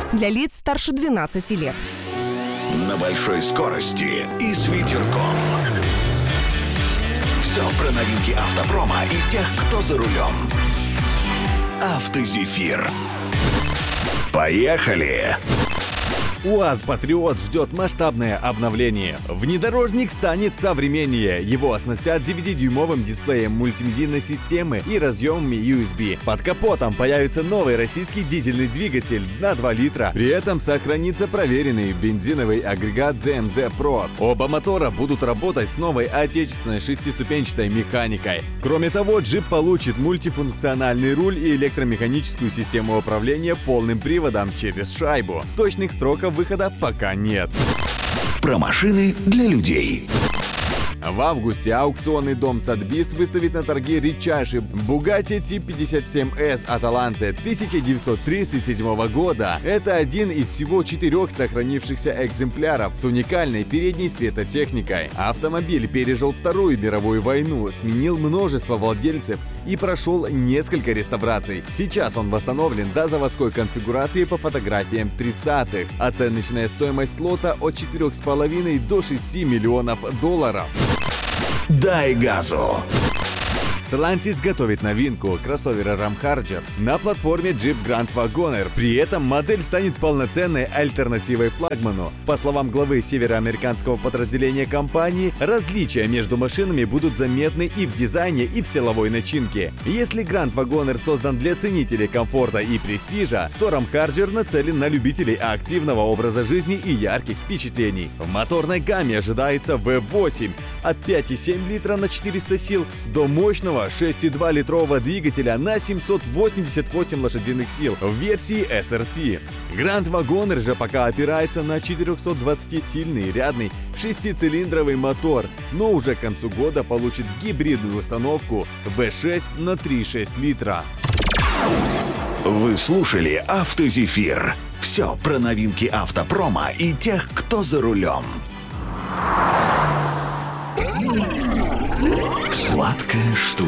для лиц старше 12 лет. На большой скорости и с ветерком. Все про новинки автопрома и тех, кто за рулем. Автозефир. Поехали! УАЗ Патриот ждет масштабное обновление. Внедорожник станет современнее. Его оснастят 9-дюймовым дисплеем мультимедийной системы и разъемами USB. Под капотом появится новый российский дизельный двигатель на 2 литра. При этом сохранится проверенный бензиновый агрегат ZMZ Pro. Оба мотора будут работать с новой отечественной шестиступенчатой механикой. Кроме того, джип получит мультифункциональный руль и электромеханическую систему управления полным приводом через шайбу. Точных сроков выхода пока нет. Про машины для людей. В августе аукционный дом Sotheby's выставит на торги редчайший Bugatti T57S Atalante 1937 года. Это один из всего 4 сохранившихся экземпляров с уникальной передней светотехникой. Автомобиль пережил Вторую мировую войну, сменил множество владельцев и прошел несколько реставраций. Сейчас он восстановлен до заводской конфигурации по фотографиям 30-х. Оценочная стоимость лота от 4,5 до 6 миллионов долларов. Дай газу! Stellantis готовит новинку кроссовера Ram Charger на платформе Jeep Grand Wagoneer. При этом модель станет полноценной альтернативой флагману. По словам главы североамериканского подразделения компании, различия между машинами будут заметны и в дизайне, и в силовой начинке. Если Grand Wagoneer создан для ценителей комфорта и престижа, то Ram Charger нацелен на любителей активного образа жизни и ярких впечатлений. В моторной гамме ожидается V8 от 5,7 литра на 400 сил до мощного 6,2-литрового двигателя на 788 лошадиных сил в версии SRT. Grand Wagoneer же пока опирается на 420-сильный рядный 6-цилиндровый мотор, но уже к концу года получит гибридную установку V6 на 3,6 литра. Вы слушали «Автозефир». Все про новинки автопрома и тех, кто за рулем. Сладкая штука.